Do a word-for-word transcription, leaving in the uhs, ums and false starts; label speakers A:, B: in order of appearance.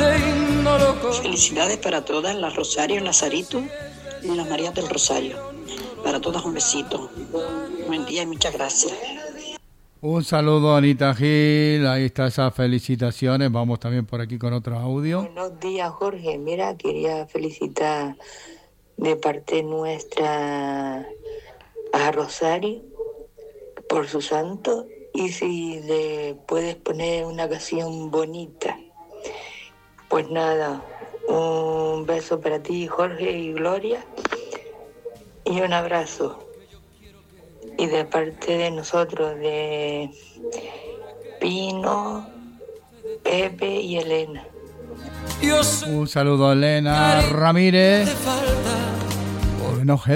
A: Felicidades para todas, las Rosario, Nazarito y las Marías del Rosario. Para todas un besito. Buen día y muchas gracias.
B: Un saludo a Anita Gil, ahí está esas felicitaciones. Vamos también por aquí con otro audio.
C: Buenos días, Jorge. Mira, quería felicitar de parte nuestra a Rosario por su santo, y si le puedes poner una canción bonita. Pues nada, un beso para ti, Jorge y Gloria, y un abrazo. Y de parte de nosotros, de Pino, Pepe y Elena.
B: Un saludo a Elena Ramírez. Bueno,